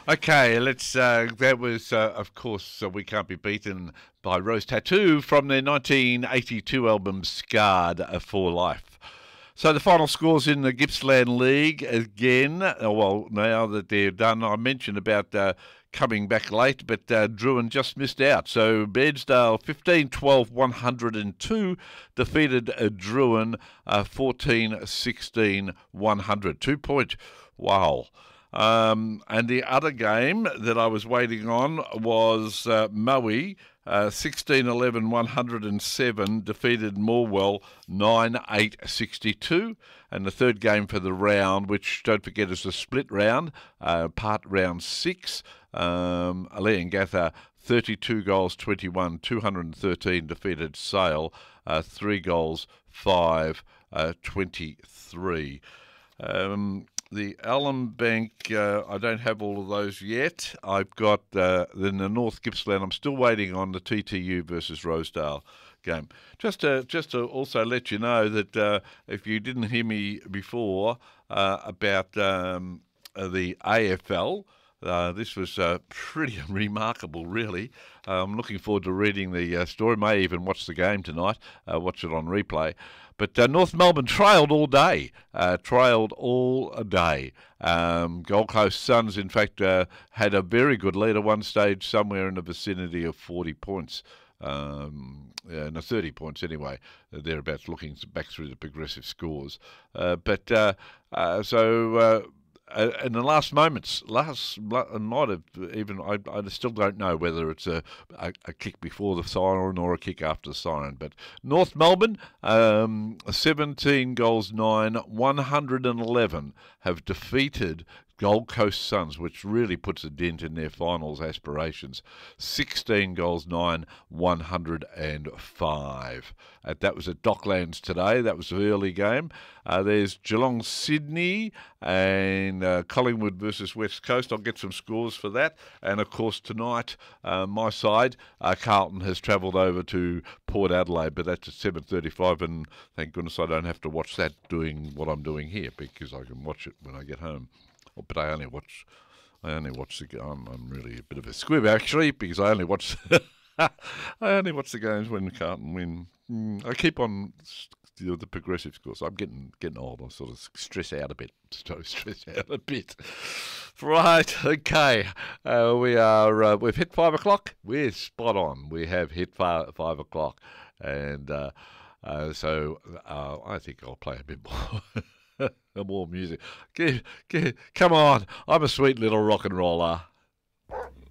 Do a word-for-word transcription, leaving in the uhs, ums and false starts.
Okay, let's. Uh, that was, uh, of course, uh, We Can't Be Beaten by Rose Tattoo from their nineteen eighty-two album Scarred for Life. So the final scores in the Gippsland League again. uh, Well, now that they're done, I mentioned about uh, coming back late, but uh, Druin just missed out. So Bedsdale fifteen twelve one hundred two defeated uh, Druin uh, fourteen sixteen one hundred. Two point. Wow. Um, and the other game that I was waiting on was uh, Maui, uh, sixteen eleven one hundred seven, defeated Morwell nine eight sixty-two. And the third game for the round, which, don't forget, is a split round, uh, part round six, um, Leongatha thirty-two goals, twenty-one, two hundred thirteen, defeated Sale, uh, three goals, five, uh, twenty-three. Um, The Allen Bank, uh, I don't have all of those yet. I've got uh, in the North Gippsland. I'm still waiting on the T T U versus Rosedale game. Just to just to also let you know that uh, if you didn't hear me before uh, about um, uh, the A F L. Uh, this was uh, pretty remarkable, really. Uh, I'm looking forward to reading the uh, story. May even watch the game tonight, uh, watch it on replay. But uh, North Melbourne trailed all day, uh, trailed all day. Um, Gold Coast Suns, in fact, uh, had a very good lead at one stage, somewhere in the vicinity of forty points. Um, uh, no, thirty points anyway, uh, thereabouts, looking back through the progressive scores. Uh, but uh, uh, so... Uh, Uh, in the last moments, last might have even, I, I still don't know whether it's a, a, a kick before the siren or a kick after the siren. But North Melbourne, um, seventeen goals, nine, one hundred eleven have defeated Gold Coast Suns, which really puts a dent in their finals aspirations. sixteen goals, nine, one hundred five. Uh, that was at Docklands today. That was the early game. Uh, there's Geelong Sydney and uh, Collingwood versus West Coast. I'll get some scores for that. And, of course, tonight, uh, my side, uh, Carlton has travelled over to Port Adelaide, but that's at seven thirty-five, and thank goodness I don't have to watch that doing what I'm doing here because I can watch it when I get home. But I only watch, I only watch the. I'm, I'm really a bit of a squib actually because I only watch, I only watch the games when Carlton win. Mm, I keep on the, the progressive scores. I'm getting getting old. I sort of stress out a bit. So stress out a bit. Right. Okay. Uh, we are. Uh, we've hit five o'clock. We're spot on. We have hit five, five o'clock, and uh, uh, so uh, I think I'll play a bit more. More music. Get, get, come on. I'm a sweet little rock and roller.